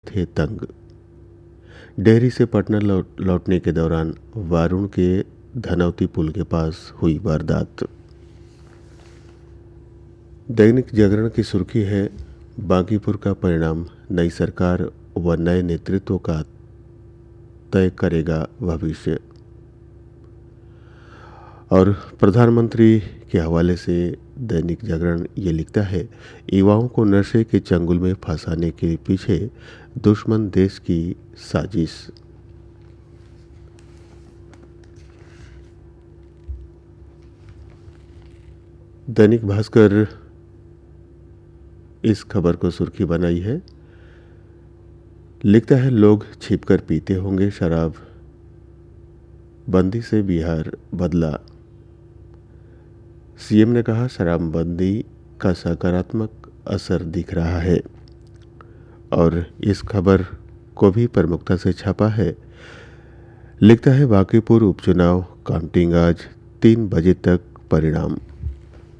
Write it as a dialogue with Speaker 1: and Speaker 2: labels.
Speaker 1: थे तंग। डेहरी से पटना लौटने के दौरान वारुण के धनौती पुल के पास हुई वारदात। दैनिक जागरण की सुर्खी है, बांकीपुर का परिणाम नई सरकार व नए नेतृत्व का तय करेगा भविष्य। और प्रधानमंत्री के हवाले से दैनिक जागरण ये लिखता है, युवाओं को नशे के चंगुल में फंसाने के पीछे दुश्मन देश की साजिश। दैनिक भास्कर इस खबर को सुर्खी बनाई है, लिखता है, लोग छिपकर पीते होंगे शराब, बंदी से बिहार बदला। सीएम ने कहा, शराबबंदी का सकारात्मक असर दिख रहा है। और इस खबर को भी प्रमुखता से छापा है, लिखता है, बांकीपुर उपचुनाव काउंटिंग आज 3 बजे तक परिणाम।